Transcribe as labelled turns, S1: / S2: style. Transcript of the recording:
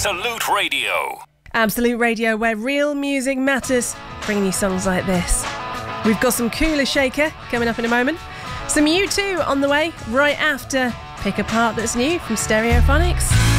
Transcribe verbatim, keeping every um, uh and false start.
S1: Absolute Radio.
S2: Absolute Radio, where real music matters, bringing you songs like this. We've got some Kula Shaker coming up in a moment. Some U two on the way right after Pick a Part That's New from Stereophonics.